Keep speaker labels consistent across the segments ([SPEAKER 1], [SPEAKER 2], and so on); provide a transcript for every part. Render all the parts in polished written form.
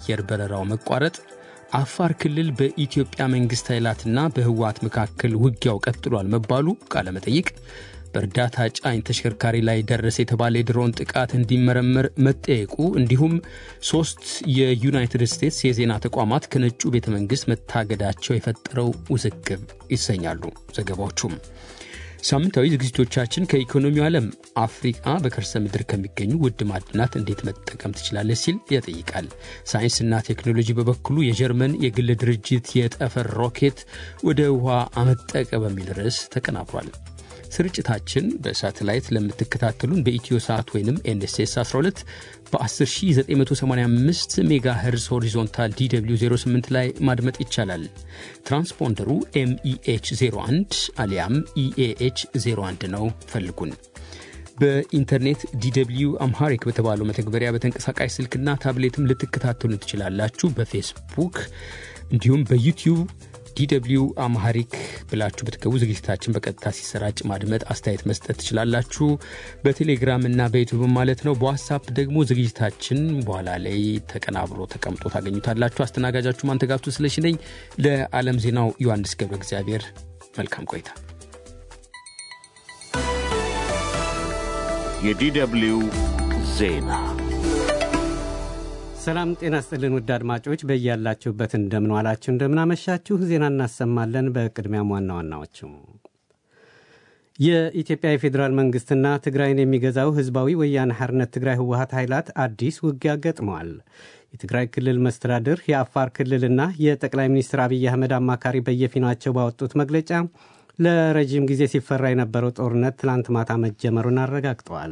[SPEAKER 1] የአየር በረራው መቋረጥ፣ አፋር ክልል በኢትዮጵያ መንግስት ኃይላትና በህወሓት መካከል ውጊያው ቀጥሏል መባሉ ቃለ መጠይቅ፣ በእርዳታ ጫኝ ተሽከርካሪ ላይ ደረሰ የተባለ የድሮን ጥቃት እንዲመረመር መጠየቁ እንዲሁም 3 የዩናይትድ ስቴትስ የዜና ተቋማት ከነጩ ቤተ መንግስት መታገዳቸው የፈጠረው ውዝግብ ይሰኛሉ ዘገባዎቹም። ሳምንታዊ ዝግጅቶቻችን ከኢኮኖሚው ዓለም አፍሪካ በከርሰ ምድር ከሚገኙ ውድ ማዕድናት እንዴት መጠቀም ትችላለች ሲል ያጠይቃል። ሳይንስና ቴክኖሎጂ በበኩሉ የጀርመን የግል ድርጅት የጠፈር ሮኬት ወደ ውሃ አመጠቀ በሚል ርዕስ ተቀናብሯል። ስርጭታችን በሳተላይት ለምትከታተሉን በኢትዮሳት ወይንም ኤንኤስኤስ 12 በ10985 ሜጋሄርዝ ሆሪዞንታል DW 08 ላይ ማድመጥ ይቻላል። ትራንስፖንደሩ MEH 01 አሊያም EAH 01 ነው። ፈልጉን። በኢንተርኔት DW አምሃሪክ በተባለው መተግበሪያ በተንቀሳቃሽ ስልክና ታብሌትም ልትከታተሉ ትችላላችሁ። በፌስቡክ እንዲሁም በዩቲዩብ DW አምሃሪክ ብላችሁ ብትገቡ ዝግጅታችን በቀጥታ ሲሰራጭ ማድመጥ፣ አስተያየት መስጠት ትችላላችሁ። በቴሌግራም እና በዩቲዩብ ማለት ነው። በዋትስአፕ ደግሞ ዝግጅታችን በኋላ ላይ ተቀናብሮ ተቀምጦ ታገኙታላችሁ። አስተናጋጃችሁ ማንተጋፍቱ ስለሽ ነኝ። ለዓለም ዜናው ዮሐንስ ገብረ እግዚአብሔር። መልካም ቆይታ።
[SPEAKER 2] የDW ዜና።
[SPEAKER 3] ሰላም ጤና ይስጥልን ውድ አድማጮች፣ በእያላችሁበት እንደምን ዋላችሁ እንደምን አመሻችሁ። ዜና እናሰማለን። በቅድሚያም ዋና ዋናዎቹ የኢትዮጵያ የፌዴራል መንግስትና ትግራይን የሚገዛው ህዝባዊ ወያነ ሓርነት ትግራይ ህወሓት ኃይላት አዲስ ውጊያ ገጥመዋል። የትግራይ ክልል መስተዳድር፣ የአፋር ክልልና የጠቅላይ ሚኒስትር አብይ አህመድ አማካሪ በየፊናቸው ባወጡት መግለጫ ለረጅም ጊዜ ሲፈራ የነበረው ጦርነት ትላንት ማታ መጀመሩን አረጋግጠዋል።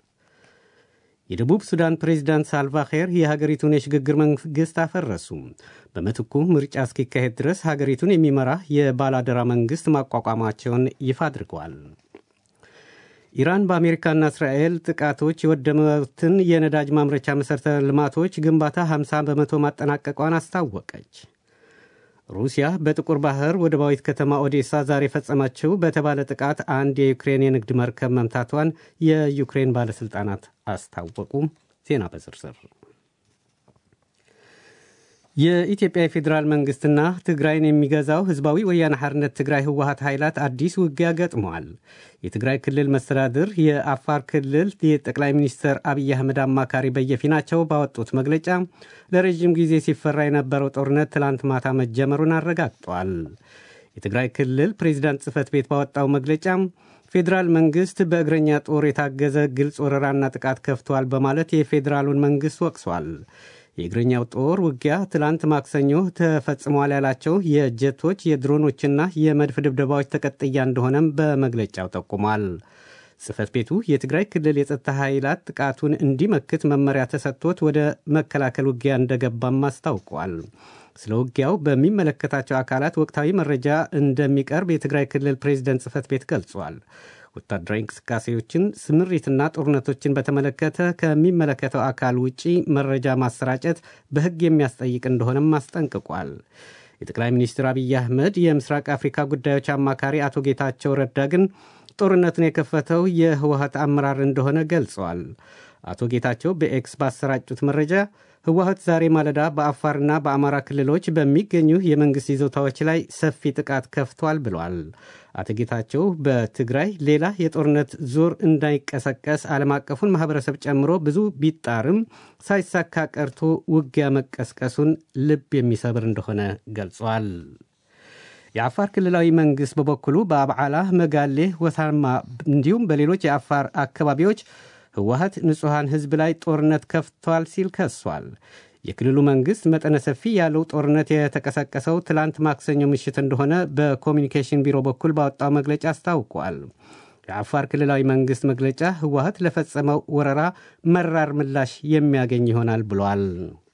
[SPEAKER 3] የደቡብ ሱዳን ፕሬዝዳንት ሳልቫኪር የሀገሪቱን የሽግግር መንግስት አፈረሱ። በምትኩ ምርጫ እስኪካሄድ ድረስ ሀገሪቱን የሚመራ የባላደራ መንግስት ማቋቋማቸውን ይፋ አድርገዋል። ኢራን በአሜሪካና እስራኤል ጥቃቶች የወደሙትን የነዳጅ ማምረቻ መሠረተ ልማቶች ግንባታ 50 በመቶ ማጠናቀቋን አስታወቀች። ሩሲያ በጥቁር ባህር ወደባዊት ከተማ ኦዴሳ ዛሬ ፈጸመችው በተባለ ጥቃት አንድ የዩክሬን የንግድ መርከብ መምታቷን የዩክሬን ባለሥልጣናት አስታወቁ። ዜና በዝርዝር። የኢትዮጵያ የፌዴራል መንግስትና ትግራይን የሚገዛው ህዝባዊ ወያነ ሓርነት ትግራይ ህወሓት ኃይላት አዲስ ውጊያ ገጥመዋል። የትግራይ ክልል መስተዳድር፣ የአፋር ክልል የጠቅላይ ሚኒስትር አብይ አህመድ አማካሪ በየፊናቸው ባወጡት መግለጫ ለረጅም ጊዜ ሲፈራ የነበረው ጦርነት ትላንት ማታ መጀመሩን አረጋግጧል። የትግራይ ክልል ፕሬዝዳንት ጽህፈት ቤት ባወጣው መግለጫ ፌዴራል መንግስት በእግረኛ ጦር የታገዘ ግልጽ ወረራና ጥቃት ከፍቷል በማለት የፌዴራሉን መንግስት ወቅሷል። የእግረኛው ጦር ውጊያ ትላንት ማክሰኞ ተፈጽሟል ያላቸው የጀቶች የድሮኖችና የመድፍ ድብደባዎች ተቀጥያ እንደሆነም በመግለጫው ጠቁሟል። ጽህፈት ቤቱ የትግራይ ክልል የጸጥታ ኃይላት ጥቃቱን እንዲመክት መመሪያ ተሰጥቶት ወደ መከላከል ውጊያ እንደገባም አስታውቋል። ስለ ውጊያው በሚመለከታቸው አካላት ወቅታዊ መረጃ እንደሚቀርብ የትግራይ ክልል ፕሬዝደንት ጽህፈት ቤት ገልጿል። ወታደራዊ እንቅስቃሴዎችን፣ ስምሪትና ጦርነቶችን በተመለከተ ከሚመለከተው አካል ውጪ መረጃ ማሰራጨት በሕግ የሚያስጠይቅ እንደሆነም አስጠንቅቋል። የጠቅላይ ሚኒስትር አብይ አህመድ የምስራቅ አፍሪካ ጉዳዮች አማካሪ አቶ ጌታቸው ረዳ ግን ጦርነቱን የከፈተው የህወሓት አመራር እንደሆነ ገልጸዋል። አቶ ጌታቸው በኤክስ ባሰራጩት መረጃ ህወሓት ዛሬ ማለዳ በአፋርና በአማራ ክልሎች በሚገኙ የመንግሥት ይዞታዎች ላይ ሰፊ ጥቃት ከፍቷል ብሏል። አቶ ጌታቸው በትግራይ ሌላ የጦርነት ዙር እንዳይቀሰቀስ ዓለም አቀፉን ማኅበረሰብ ጨምሮ ብዙ ቢጣርም ሳይሳካ ቀርቶ ውጊያ መቀስቀሱን ልብ የሚሰብር እንደሆነ ገልጿል። የአፋር ክልላዊ መንግሥት በበኩሉ በአብዓላ፣ መጋሌ፣ ወሳማ እንዲሁም በሌሎች የአፋር አካባቢዎች ህወሓት ንጹሐን ሕዝብ ላይ ጦርነት ከፍቷል ሲል ከሷል። የክልሉ መንግሥት መጠነ ሰፊ ያለው ጦርነት የተቀሰቀሰው ትላንት ማክሰኞ ምሽት እንደሆነ በኮሚኒኬሽን ቢሮ በኩል ባወጣው መግለጫ አስታውቋል። የአፋር ክልላዊ መንግሥት መግለጫ ህወሓት ለፈጸመው ወረራ መራር ምላሽ የሚያገኝ ይሆናል ብሏል።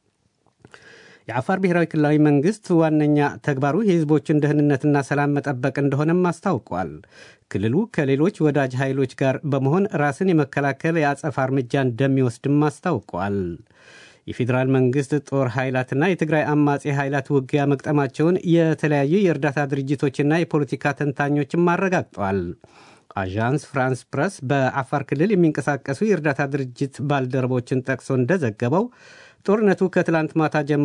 [SPEAKER 3] የአፋር ብሔራዊ ክልላዊ መንግሥት ዋነኛ ተግባሩ የህዝቦችን ደህንነትና ሰላም መጠበቅ እንደሆነም አስታውቋል። ክልሉ ከሌሎች ወዳጅ ኃይሎች ጋር በመሆን ራስን የመከላከል የአጸፋ እርምጃ እንደሚወስድም አስታውቋል። የፌዴራል መንግሥት ጦር ኃይላትና የትግራይ አማጺ ኃይላት ውጊያ መቅጠማቸውን የተለያዩ የእርዳታ ድርጅቶችና የፖለቲካ ተንታኞችም አረጋግጠዋል። አዣንስ ፍራንስ ፕረስ በአፋር ክልል የሚንቀሳቀሱ የእርዳታ ድርጅት ባልደረቦችን ጠቅሶ እንደዘገበው ጦርነቱ ከትላንት ማታ ጀምሮ